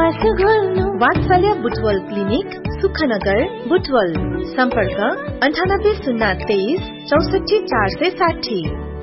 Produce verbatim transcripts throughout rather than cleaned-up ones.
वात्सल्य बुटवल क्लिनिक सुखनगर बुटवल। सम्पर्क अन्ठानब्बे शून्य तेइस चौसठी चार सय साठी।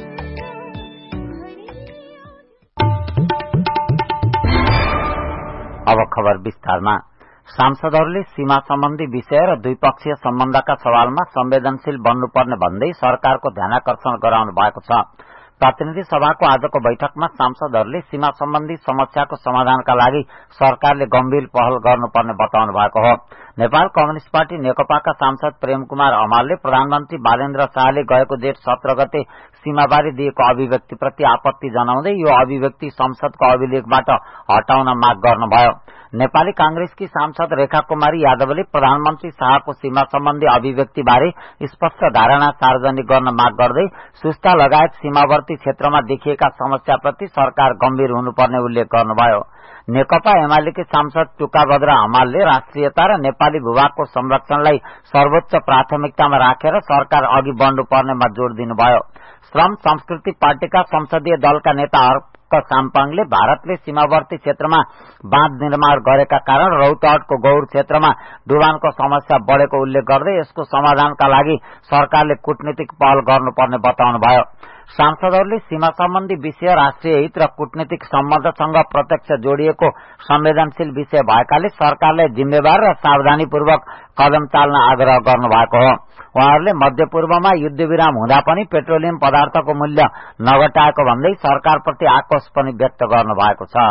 अब खबर विस्तारमा। सांसदहरूले सीमा सम्बन्धी विषय र द्विपक्षीय सम्बन्धका सवालमा संवेदनशील बन्नुपर्ने भन्दै सरकारको ध्यानाकर्षण गराउनु भएको छ। प्रतिनिधि सभाको आजको बैठकमा सांसदहरूले सीमा सम्बन्धी समस्याको समाधानका लागि सरकारले गम्भीर पहल गर्नुपर्ने बताउनु भएको हो। नेपाल कम्युनिष्ट पार्टी नेकपाका सांसद प्रेम कुमार हमालले प्रधानमन्त्री बालेन्द्र शाहले गएको जेठ सत्र गते सीमाबारे दिएको अभिव्यक्तिप्रति आपत्ति जनाउँदै यो अभिव्यक्ति संसदको अभिलेखबाट हटाउन माग गर्नुभयो। नेपाली कांग्रेसकी सांसद रेखा कुमारी यादवले प्रधानमन्त्री शाहको सीमा सम्बन्धी अभिव्यक्तिबारे स्पष्ट धारणा सार्वजनिक गर्न माग गर्दै सुस्ता लगायत सीमावर्ती क्षेत्रमा देखिएका समस्याप्रति सरकार गम्भीर हुनुपर्ने उल्लेख गर्नुभयो। नेकपा एमालेकी सांसद टुकाभद्र हमालले राष्ट्रियता र नेपाली भूभागको संरक्षणलाई सर्वोच्च प्राथमिकतामा राखेर सरकार अघि बढ्नुपर्नेमा जोड़ दिनुभयो। श्रम संस्कृति पार्टीका संसदीय दलका नेता साम्पाङले भारतले सीमावर्ती क्षेत्रमा बाँध निर्माण गरेका कारण रौतहटको गौर क्षेत्रमा डुबानको समस्या बढ़ेको उल्लेख गर्दै यसको समाधानका लागि सरकारले कूटनीतिक पहल गर्नुपर्ने बताउनुभयो। सांसदहरूले सीमा सम्बन्धी विषय राष्ट्रिय हित र कूटनीतिक सम्बन्धसँग प्रत्यक्ष जोडिएको संवेदनशील विषय भएकाले सरकारले जिम्मेवार र सावधानीपूर्वक कदम चाल्न आग्रह गर्नुभएको हो। उहाँहरूले मध्यपूर्वमा युद्धविराम हुँदा पनि पेट्रोलियम पदार्थको मूल्य नघटाएको भन्दै सरकारप्रति आक्रोश पनि व्यक्त गर्नुभएको छ।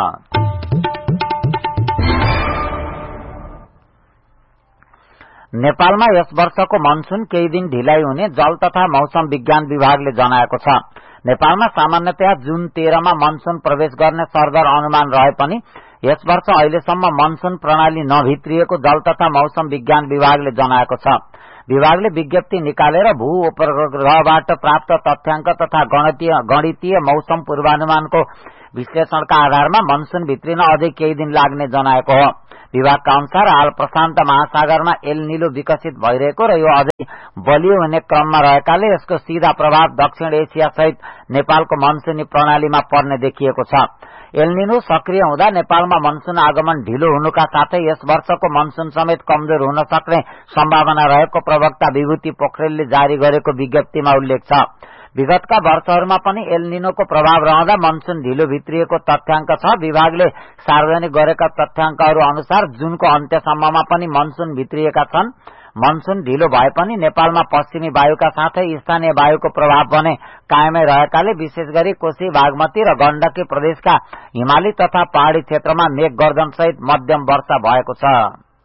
नेपालमा यस वर्षको मनसून केही दिन ढिलाइ हुने जल तथा मौसम विज्ञान विभागले जनाएको छ। नेपालमा सामान्यतया जुन तेह्रमा मनसून प्रवेश गर्ने सरदर अनुमान रहे पनि यस वर्ष अहिलेसम्म मनसून प्रणाली नभित्रिएको जल तथा मौसम विज्ञान विभागले जनाएको छ। विभागले विज्ञप्ति निकालेर भू उपग्रहबाट प्राप्त तथ्याङ्क तथा गणितीय मौसम पूर्वानुमानको विश्लेषणका आधारमा मनसून भित्रिन अझै केही दिन लाग्ने जनाएको हो। विभागका अनुसार हाल प्रशान्त महासागरमा एल निलो विकसित भइरहेको र यो अझै बलियो हुने क्रममा रहेकाले यसको सीधा प्रभाव दक्षिण एसिया सहित नेपालको मनसूनी प्रणालीमा पर्ने देखिएको छ। एल निनो सक्रिय हुँदा नेपालमा मनसून आगमन ढिलो हुनुका साथै यस वर्षको मनसून समेत कमजोर हुन सक्ने सम्भावना रहेको प्रवक्ता विभूति पोखरेलले जारी गरेको विज्ञप्तिमा उल्लेख छ। विगतका वर्षहरूमा पनि एल निनोको प्रभाव रहँदा मनसून ढिलो भित्रिएको तथ्याङ्क छ। विभागले सार्वजनिक गरेका तथ्याङ्कहरू अनुसार जुनको अन्त्यसम्ममा पनि मनसून भित्रिएका छन्। मनसून ढिलो भए पनि नेपालमा पश्चिमी वायुका साथै स्थानीय वायुको प्रभाव भने कायमै रहेकाले विशेष गरी कोशी बागमती र गण्डकी प्रदेशका हिमाली तथा पहाड़ी क्षेत्रमा मेघ गर्जन सहित मध्यम वर्षा भएको छ।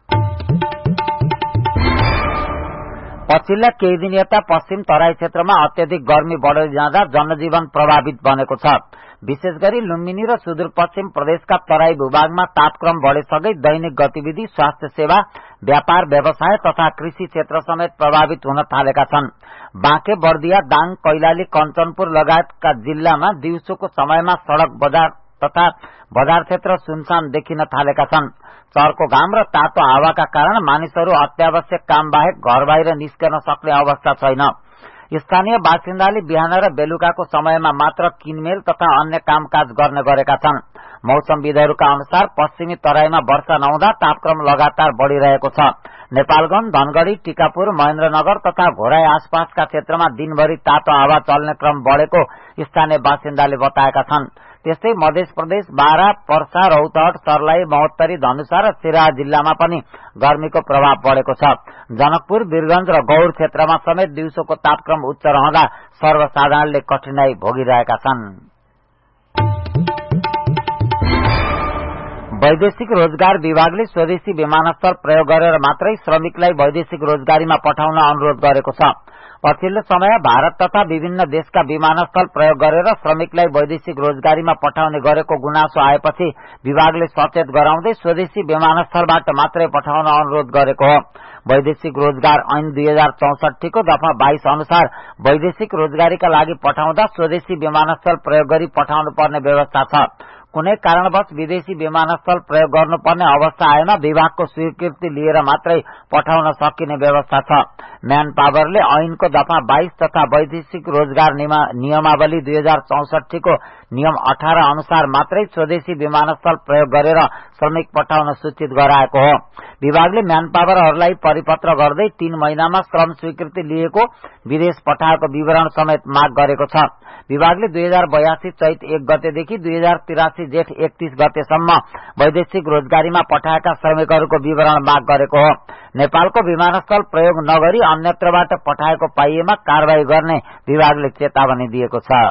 पछिल्ला केही दिन यता पश्चिम तराई क्षेत्रमा अत्यधिक गर्मी बढ़दै जाँदा जनजीवन प्रभावित बनेको छ। विशेष गरी लुम्बिनी र सुदूरपश्चिम प्रदेशका तराई भूभागमा तापक्रम बढ़ेसँगै दैनिक गतिविधि, स्वास्थ्य सेवा, व्यापार व्यवसाय तथा कृषि क्षेत्र समेत प्रभावित हुन थालेका छन्। बाँके, बर्दिया, दाङ, कैलाली, कञ्चनपुर लगायतका जिल्लामा दिउँसोको समयमा सड़क बजार तथा बजार क्षेत्र सुनसान देखिन थालेका छन्। चर्को घाम र तातो हावाका कारण मानिसहरू अत्यावश्यक काम बाहेक घर बाहिर निस्कन सक्ने अवस्था छैन। स्थानीय बासिन्दाले बिहान र बेलुकाको समयमा मात्र किनमेल तथा अन्य कामकाज गर्ने गरेका छन्। मौसमविदहरूका अनुसार पश्चिमी तराईमा वर्षा नहुँदा तापक्रम लगातार बढ़िरहेको छ। नेपालगञ्ज, धनगढ़ी, टिकापुर, महेन्द्रनगर तथा घोराई आसपासका क्षेत्रमा दिनभरि तातो हावा चल्ने क्रम बढ़ेको स्थानीय बासिन्दाले बताएका छन्। त्यस्तै मध्य प्रदेश, बारा, पर्सा, रौतहट, सर्लाही, महोत्तरी, धनुषा र सिराहा जिल्लामा पनि गर्मीको प्रभाव बढ़ेको छ। जनकपुर, वीरगंज र गौर क्षेत्रमा समेत दिउँसोको तापक्रम उच्च रहँदा सर्वसाधारणले कठिनाई भोगिरहेका छन्। वैदेशिक रोजगार विभागले स्वदेशी विमानस्थल प्रयोग गरेर मात्रै श्रमिकलाई वैदेशिक रोजगारीमा पठाउन अनुरोध गरेको छ। पछिल्लो समय भारत तथा विभिन्न देशका विमानस्थल प्रयोग गरेर श्रमिकलाई वैदेशिक रोजगारीमा पठाउने गरेको गुनासो आएपछि विभागले सचेत गराउँदै स्वदेशी विमानस्थलबाट मात्रै पठाउन अनुरोध गरेको हो। वैदेशिक रोजगार ऐन दुई हजार चौसठी को दफा बाइस अनुसार वैदेशिक रोजगारीका लागि पठाउँदा स्वदेशी विमानस्थल प्रयोग गरी पठाउनु पर्ने व्यवस्था छ। कुनै कारणवश विदेशी विमानस्थल प्रयोग गर्नुपर्ने अवस्था आएमा विभागको स्वीकृति लिएर मात्रै पठाउन सकिने व्यवस्था छ। म्यान पावरले ऐनको दफा बाइस तथा वैदेशिक रोजगार नियमावली दुई हजार चौसठी को नियम अठार अनुसार मात्रै स्वदेशी विमानस्थल प्रयोग गरेर श्रमिक पठाउन सूचित गराएको हो। विभागले म्यान पावरहरूलाई परिपत्र गर्दै तीन महिनामा श्रम स्वीकृति लिएको विदेश पठाएको विवरण समेत माग गरेको छ। विभागले दुई हजार बयासी चैत एक गतेदेखि दुई हजार तिरासी जेठ एकतीस गतेसम्म वैदेशिक रोजगारीमा पठाएका श्रमिकहरूको विवरण माग गरेको हो। नेपालको विमानस्थल प्रयोग नगरी अन्यत्रबाट पठाएको पाइएमा कारवाही गर्ने विभागले चेतावनी दिएको छ।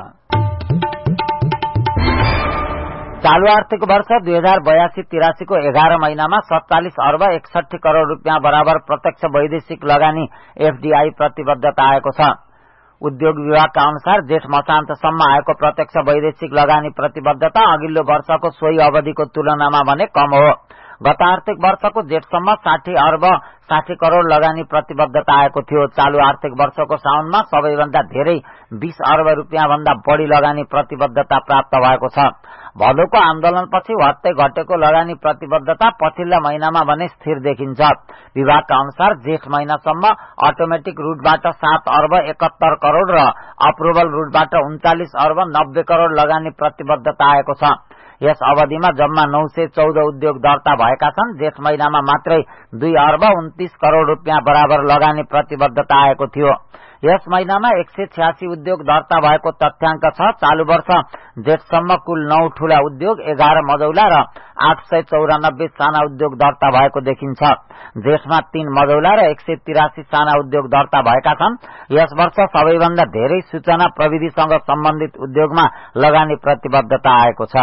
चालू आर्थिक वर्ष दुई हजार बयासी तिरासी को एघार महिनामा सत्तालिस अर्ब एकसठी करोड़ रूपियाँ बराबर प्रत्यक्ष वैदेशिक लगानी एफडीआई प्रतिबद्धता आएको छ। उद्योग विभागका अनुसार जेठ मसान्तसम्म आएको प्रत्यक्ष वैदेशिक लगानी प्रतिबद्धता अघिल्लो वर्षको सोही अवधिको तुलनामा भने कम हो। गत आर्थिक वर्षको जेठसम्म साठी अर्ब साठी करोड़ लगानी प्रतिबद्धता आएको थियो। चालू आर्थिक वर्षको साउनमा सबैभन्दा धेरै बीस अर्ब रूपियाँ भन्दा बढ़ी लगानी प्रतिबद्धता प्राप्त भएको छ। भदौको आन्दोलनपछि हट्दै घटेको लगानी प्रतिबद्धता पछिल्ला महिनामा भने स्थिर देखिन्छ। विभागका अनुसार जेठ महिनासम्म अटोमेटिक रूटबाट सात अर्ब एकहत्तर करोड़ र अप्रुभल रूटबाट उन्चालिस अर्ब नब्बे करोड़ लगानी प्रतिबद्धता आएको छ। यस अवधिमा जम्मा नौ सय चौध उद्योग दर्ता भएका छन्। जेठ महिनामा मात्रै दुई अर्ब उन्तीस करोड़ रूपियाँ बराबर लगानी प्रतिबद्धता आएको थियो। यस महिनामा एक सय छ्यासी उद्योग दर्ता भएको तथ्याङ्क छ। चालू वर्ष जेठसम्म कुल नौ ठूला उद्योग, एघार मझौला र आठ सय चौरानब्बे साना उद्योग दर्ता भएको देखिन्छ। जेठमा तीन मझौला र एक सय तिरासी साना उद्योग दर्ता भएका छन्। यस वर्ष सबैभन्दा धेरै सूचना प्रविधिसँग सम्बन्धित उद्योगमा लगानी प्रतिबद्धता आएको छ।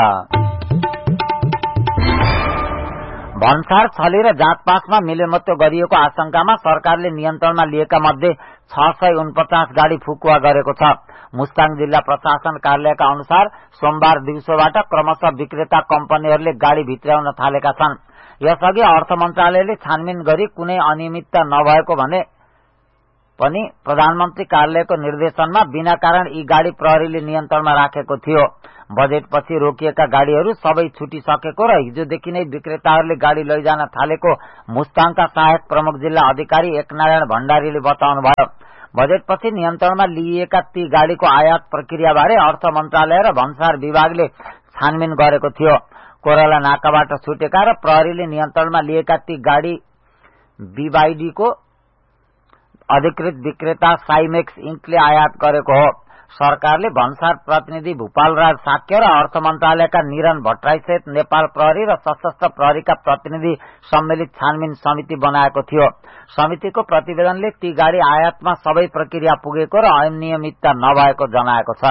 भन्सार छली र जाँचपासमा मिलेमत्तो गरिएको आशंकामा सरकारले नियन्त्रणमा लिएका मध्ये छ सय उनपचास गाड़ी फुकुवा गरेको छ। मुस्ताङ जिल्ला प्रशासन कार्यालयका अनुसार सोमबार दिउँसोबाट क्रमशः विक्रेता कम्पनीहरूले गाड़ी भित्र्याउन थालेका छन्। यसअघि अर्थ मन्त्रालयले छानबिन गरी कुनै अनियमितता नभएको भने पनि प्रधानमन्त्री कार्यालयको निर्देशनमा बिना कारण यी गाड़ी प्रहरीले नियन्त्रणमा राखेको थियो। बजेटपछि रोकिएका गाड़ीहरू सबै छुटिसकेको र हिजोदेखि नै विक्रेताहरूले गाड़ी लैजान थालेको मुस्ताङका सहायक प्रमुख जिल्ला अधिकारी एकनारायण भण्डारीले बताउनुभयो। बजेटपछि नियन्त्रणमा लिइएका ती गाड़ीको आयात प्रक्रियाबारे अर्थ मन्त्रालय र भन्सार विभागले छानबिन गरेको थियो। कोराला नाकाबाट छुटेका र प्रहरीले नियन्त्रणमा लिएका ती गाड़ी बीवाईडीको अधिकृत विक्रेता साइमेक्स इंकले आयात गरेको हो। सरकारले भन्सार प्रतिनिधि भूपालराज साक्य र अर्थ मन्त्रालयका निरन भट्टराई सहित नेपाल प्रहरी र सशस्त्र प्रहरीका प्रतिनिधि सम्मिलित छानबिन समिति बनाएको थियो। समितिको प्रतिवेदनले ती गाड़ी आयातमा सबै प्रक्रिया पुगेको र अनियमितता नभएको जनाएको छ।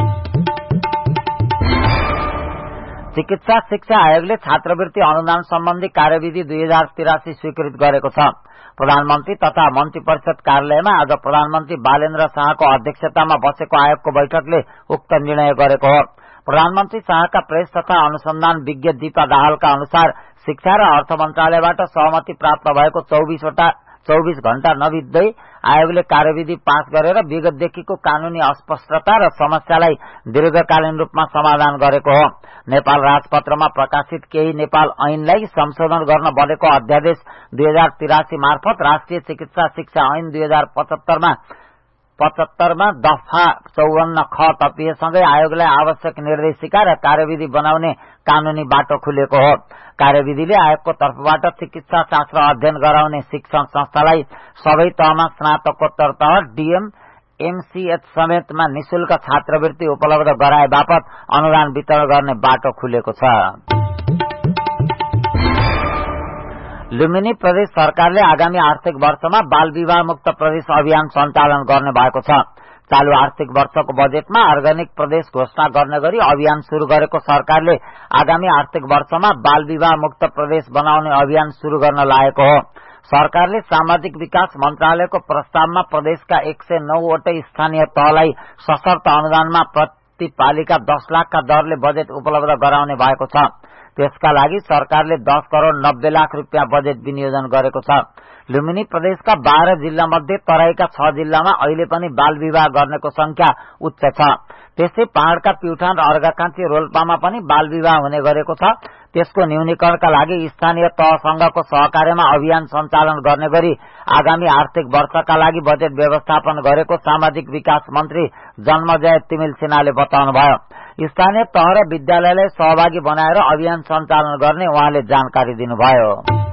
चिकित्सा शिक्षा आयोगले छात्रवृत्ति अनुदान सम्बन्धी कार्यविधि दुई हजार तिरासी स्वीकृत गरेको छ। प्रधानमन्त्री तथा मन्त्री परिषद कार्यालयमा आज प्रधानमन्त्री बालेन्द्र शाहको अध्यक्षतामा बसेको आयोगको बैठकले उक्त निर्णय गरेको हो। प्रधानमन्त्री शाहका प्रेस तथा अनुसन्धान विज्ञ दीपा दाहालका अनुसार शिक्षा र अर्थ मन्त्रालयबाट सहमति प्राप्त भएको चौबीसवटा चौबीस घण्टा नबित्दै आयोगले कार्यविधि पास गरेर विगतदेखिको कानूनी अस्पष्टता र समस्यालाई दीर्घकालीन रूपमा समाधान गरेको हो। नेपाल राजपत्रमा प्रकाशित केही नेपाल ऐनलाई संशोधन गर्न बनेको अध्यादेश दुई हजार तिरासी मार्फत राष्ट्रिय चिकित्सा शिक्षा ऐन दुई हजार पचहत्तरमा पचहत्तरमा दफा चौवन्न ख तपिएसँगै आयोगलाई आवश्यक निर्देशिका र कार्यविधि बनाउने कानूनी बाटो खुलेको हो। कार्यविधिले आयोगको तर्फबाट चिकित्सा शास्त्र अध्ययन गराउने शिक्षण संस्थालाई सबै तहमा स्नातकोत्तर तह डीएम एमसीएच समेतमा निशुल्क छात्रवृत्ति उपलब्ध गराए बापत अनुदान वितरण गर्ने बाटो खुलेको छ। लुम्बिनी प्रदेश सरकारले आगामी आर्थिक वर्षमा बाल विवाह मुक्त प्रदेश अभियान सञ्चालन गर्ने भएको छ। चालू आर्थिक वर्षको बजेटमा अर्ग्यानिक प्रदेश घोषणा गर्ने गरी अभियान शुरू गरेको सरकारले आगामी आर्थिक वर्षमा बाल विवाह मुक्त प्रदेश बनाउने अभियान शुरू गर्न लागेको हो। सरकारले सामाजिक विकास मन्त्रालयको प्रस्तावमा प्रदेशका एक सय नौवटै स्थानीय तहलाई सशर्त अनुदानमा प्रतिपालिका दस लाखका दरले बजेट उपलब्ध गराउने भएको छ। त्यसका लागि सरकारले दस करोड़ नब्बे लाख रूपियाँ बजेट विनियोजन गरेको छ। लुम्बिनी प्रदेशका बाह्र जिल्ला मध्ये तराईका छ जिल्लामा अहिले पनि बाल विवाह गर्नेको संख्या उच्च छ। त्यसै पहाड़का प्युठान र अर्घाखाँची रोल्पामा पनि बाल विवाह हुने गरेको छ। त्यसको न्यूनीकरणका लागि स्थानीय तहसँगको सहकार्यमा अभियान सञ्चालन गर्ने गरी आगामी आर्थिक वर्षका लागि बजेट व्यवस्थापन गरेको सामाजिक विकास मन्त्री जन्मजय तिमिल सिन्हाले बताउनुभयो। स्थानीय तह र विद्यालयलाई सहभागी बनाएर अभियान सञ्चालन गर्ने उहाँले जानकारी दिनुभयो।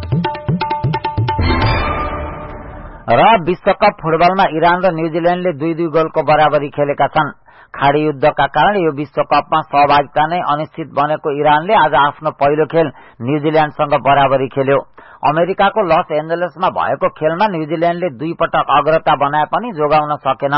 र विश्वकप फुटबलमा इरान र न्यूजील्याण्डले दुई दुई गोलको बराबरी खेलेका छन्। खाड़ी युद्धका कारण यो विश्वकपमा सहभागिता नै अनिश्चित बनेको इरानले आज आफ्नो पहिलो खेल न्यूजील्याण्डसँग बराबरी खेल्यो। अमेरिकाको लस एन्जलसमा भएको खेलमा न्यूजील्याण्डले दुई पटक अग्रता बनाए पनि जोगाउन सकेन।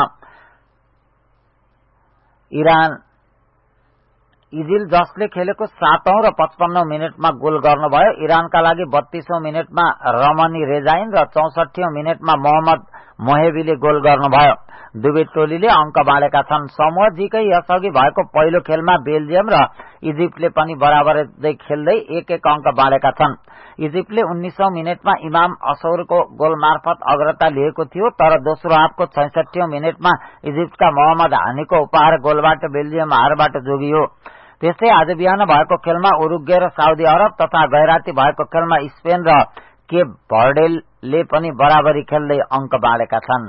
इरान इजिल जसले खेलेको सातौं र पचपन्नौ मिनटमा गोल गर्नुभयो। इरानका लागि बत्तीसौं मिनटमा रमनी रेजाइन र चौसठीऔं मिनटमा मोहम्मद मोहेबीले गोल गर्नुभयो। दुवै टोलीले अंक बाँडेका छन्। समूह जीकै यसअघि भएको पहिलो खेलमा बेल्जियम र इजिप्टले पनि बराबरै खेल्दै एक एक अंक बाँडेका छन्। इजिप्टले उन्नाइसौं मिनटमा इमाम असौरको गोल मार्फत अग्रता लिएको थियो, तर दोस्रो हाफको छैसठीऔं मिनटमा इजिप्टका मोहम्मद हानीको उपहार गोलबाट बेल्जियम हारबाट जोगियो। त्यस्तै आज बिहान भएको खेलमा उरुग्वे र साउदी अरब तथा गैराती भएको खेलमा स्पेन र केप भर्डेले पनि बराबरी खेल्दै अंक बाँडेका छन्।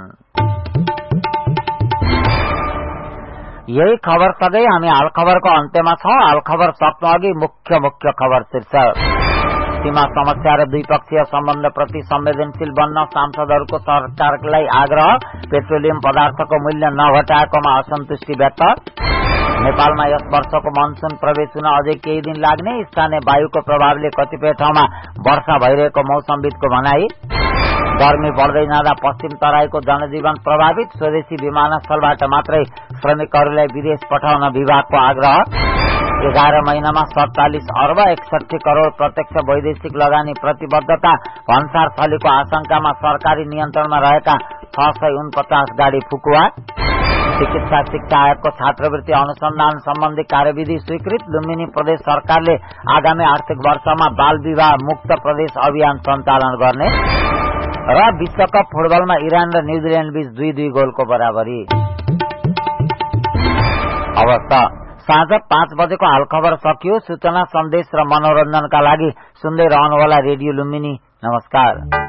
यही खबरसँगै हामी हाल खबरको अन्त्यमा छौं। हाल खबर सक्नु अघि मुख्य मुख्य खबर शीर्षक। सीमा समस्या र द्विपक्षीय सम्बन्धप्रति संवेदनशील बन्न सांसदहरूको सरकारलाई आग्रह। पेट्रोलियम पदार्थको मूल्य नघटाएकोमा असन्तुष्टि व्यक्त। नेपालमा यस वर्षको मनसून प्रवेश हुन अझै केही दिन लाग्ने। स्थानीय वायुको प्रभावले कतिपय ठाउँमा वर्षा भइरहेको मौसमविदको भनाई। गर्मी बढ्दै जाँदा पश्चिम तराईको जनजीवन प्रभावित। स्वदेशी विमानस्थलबाट मात्रै श्रमिकहरूलाई विदेश पठाउन विभागको आग्रह। एघार महिनामा सत्तालिस अर्ब एकसठी करोड़ प्रत्यक्ष वैदेशिक लगानी प्रतिबद्धता। भन्सार थलीको आशंकामा सरकारी नियन्त्रणमा रहेका छ सय उनपचास गाड़ी फुकुवा। चिकित्सा शिक्षा आयोगको छात्रवृत्ति अनुसन्धान सम्बन्धी कार्यविधि स्वीकृत। लुम्बिनी प्रदेश सरकारले आगामी आर्थिक वर्षमा बाल विवाह मुक्त प्रदेश अभियान सञ्चालन गर्ने। र विश्वकप फुटबलमा इरान र न्यूजील्याण्ड बीच दुई दुई गोलको बराबरी। अवस्था साँझ पाँच बजेको हाल खबर सकियो। सूचना सन्देश र मनोरञ्जनका लागि सुन्दै रहनुहोला रेडियो लुम्बिनी। नमस्कार।